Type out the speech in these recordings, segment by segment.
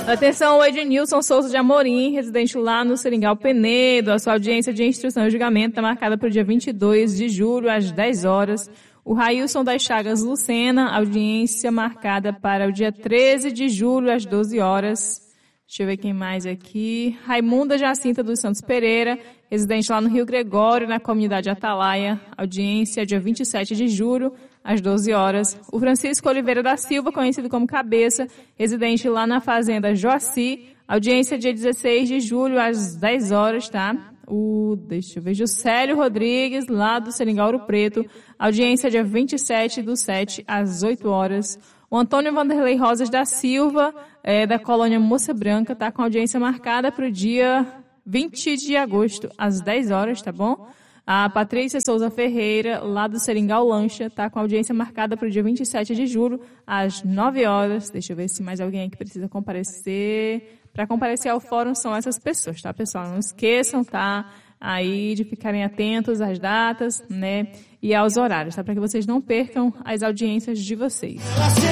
Atenção, o Ednilson Souza de Amorim, residente lá no Seringal Penedo. A sua audiência de instrução e julgamento está marcada para o dia 22 de julho, às 10 horas. O Railson das Chagas Lucena, audiência marcada para o dia 13 de julho, às 12 horas. Deixa eu ver quem mais aqui. Raimunda Jacinta dos Santos Pereira, residente lá no Rio Gregório, na comunidade Atalaia. Audiência dia 27 de julho, às 12 horas. O Francisco Oliveira da Silva, conhecido como Cabeça, residente lá na fazenda Joaci. Audiência dia 16 de julho, às 10 horas, tá? Deixa eu ver, Juscelio Rodrigues, lá do Seringal Ouro Preto. Audiência dia 27/7, às 8 horas. O Antônio Vanderlei Rosas da Silva, da colônia Moça Branca, tá com audiência marcada para o dia 20 de agosto, às 10 horas, tá bom? A Patrícia Souza Ferreira, lá do Seringal Lancha, tá com audiência marcada para o dia 27 de julho, às 9 horas. Deixa eu ver se mais alguém aqui precisa comparecer. Para comparecer ao fórum são essas pessoas, tá, pessoal? Não esqueçam, tá? Aí de ficarem atentos às datas, né? E aos horários, tá? Para que vocês não percam as audiências de vocês.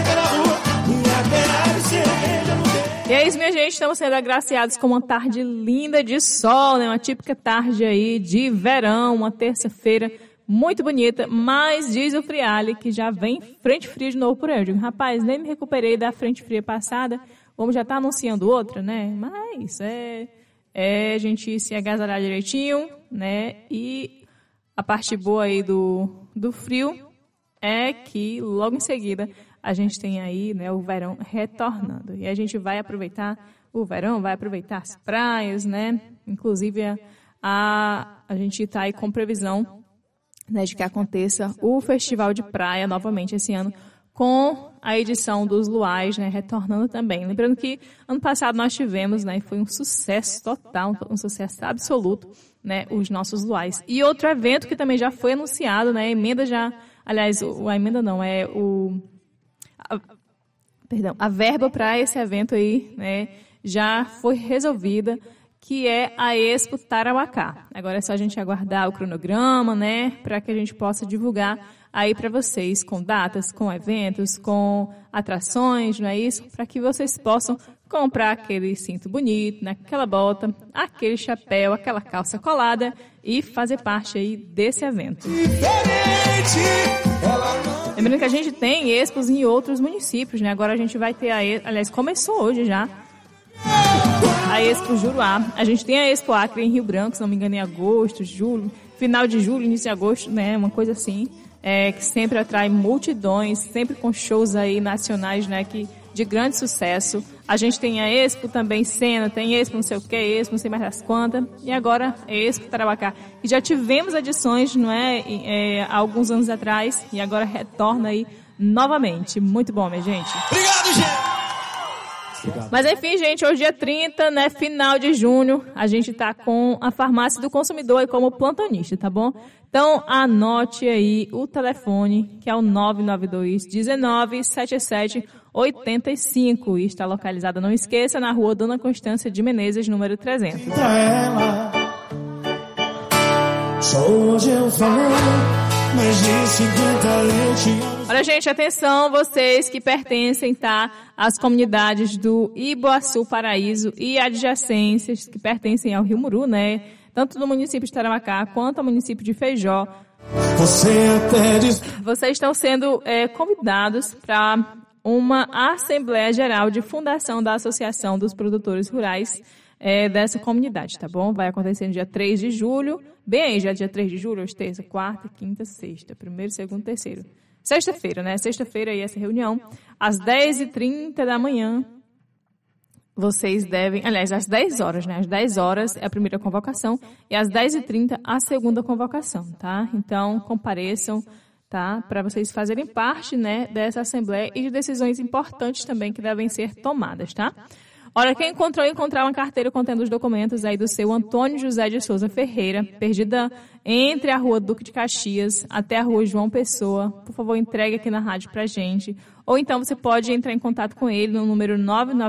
E é isso, minha gente. Estamos sendo agraciados com uma tarde linda de sol, né? Uma típica tarde aí de verão, uma terça-feira muito bonita. Mas diz o Friale que já vem frente fria de novo por aí. Eu digo, rapaz, nem me recuperei da frente fria passada. Como já está anunciando outra, né? Mas é a gente se agasalhar direitinho, né? E a parte boa aí do frio é que logo em seguida a gente tem aí, né, o verão retornando. E a gente vai aproveitar o verão, vai aproveitar as praias, né? Inclusive a gente está aí com previsão, né, de que aconteça o Festival de Praia novamente esse ano, com a edição dos Luais, né, retornando também. Lembrando que ano passado nós tivemos, né, e foi um sucesso total, um sucesso absoluto, né, os nossos Luais. E outro evento que também já foi anunciado, né, a emenda já, aliás, a emenda não, a verba para esse evento aí, né, já foi resolvida, que é a Expo Tarauacá. Agora é só a gente aguardar o cronograma, né, para que a gente possa divulgar aí para vocês, com datas, com eventos, com atrações, não é isso? Para que vocês possam comprar aquele cinto bonito, né? Aquela bota, aquele chapéu, aquela calça colada e fazer parte aí desse evento. Lembrando que a gente tem expos em outros municípios, né? Agora a gente vai ter aliás, começou hoje já a Expo Juruá. A gente tem a Expo Acre em Rio Branco, se não me engano, em agosto, julho, final de julho, início de agosto, né? Uma coisa assim. Que sempre atrai multidões, sempre com shows aí nacionais, né, de grande sucesso. A gente tem a Expo também, Sena, tem Expo não sei o que, Expo não sei mais das quantas, e agora é Expo Tarauacá. E já tivemos edições, não há alguns anos atrás, e agora retorna aí novamente. Muito bom, minha gente. Obrigado, gente! Mas enfim, gente, hoje dia 30, né, final de junho, a gente tá com a Farmácia do Consumidor aí como plantonista, tá bom? Então, anote aí o telefone, que é o 992-19-77-85 e está localizada, não esqueça, na rua Dona Constância de Menezes, número 300. Pra ela, só hoje eu falei, mais de 50 leite. Olha, gente, atenção, vocês que pertencem, tá, às comunidades do Iboaçu Paraíso e adjacências que pertencem ao Rio Muru, né? Tanto no município de Tarauacá quanto ao município de Feijó. Vocês estão sendo convidados para uma Assembleia Geral de Fundação da Associação dos Produtores Rurais dessa comunidade, tá bom? Vai acontecer no dia 3 de julho. Bem aí, já dia 3 de julho, hoje terça, quarta, quinta, sexta. Primeiro, segundo, terceiro. Sexta-feira, né? Sexta-feira aí essa reunião. Às 10h30 da manhã. Vocês devem, aliás, às 10 horas, né? Às 10 horas é a primeira convocação e às 10h30 a segunda convocação, tá? Então, compareçam, tá? Para vocês fazerem parte, né, dessa assembleia e de decisões importantes também que devem ser tomadas, tá? Olha, quem encontrar uma carteira contendo os documentos aí do seu Antônio José de Souza Ferreira, perdida entre a rua Duque de Caxias até a rua João Pessoa, por favor, entregue aqui na rádio pra gente. Ou então você pode entrar em contato com ele no número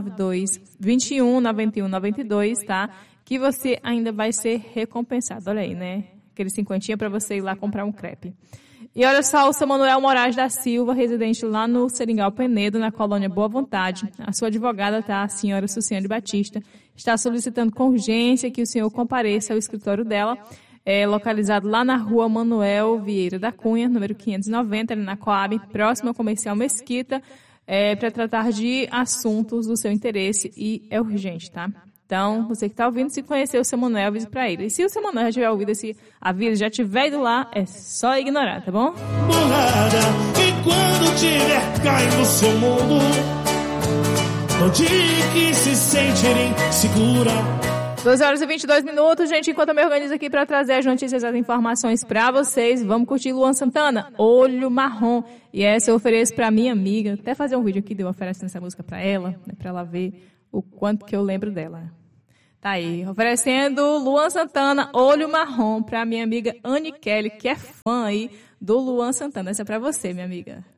992-21-91-92, tá? Que você ainda vai ser recompensado. Olha aí, né? Aquele 50 para você ir lá comprar um crepe. E olha só, o seu Manuel Moraes da Silva, residente lá no Seringal Penedo, na colônia Boa Vontade. A sua advogada, tá, a senhora Suciane Batista, está solicitando com urgência que o senhor compareça ao escritório dela, localizado lá na rua Manuel Vieira da Cunha, número 590, ali na Coab, próximo ao Comercial Mesquita, para tratar de assuntos do seu interesse e é urgente, tá? Então, você que está ouvindo, se conhecer o seu Manuel, avise para ele. E se o seu Manuel já tiver ouvido esse aviso, já tiver ido lá, é só ignorar, tá bom? Borrada, e quando tiver caindo no seu mundo, não diga que se sentirem segura. 12 horas e 22 minutos, gente, enquanto eu me organizo aqui para trazer as notícias e as informações para vocês, vamos curtir Luan Santana, Olho Marrom. E essa eu ofereço para minha amiga, até fazer um vídeo aqui de eu oferecendo essa música para ela, né, para ela ver o quanto que eu lembro dela. Tá aí, oferecendo Luan Santana, Olho Marrom, para minha amiga Anne Kelly, que é fã aí do Luan Santana. Essa é para você, minha amiga.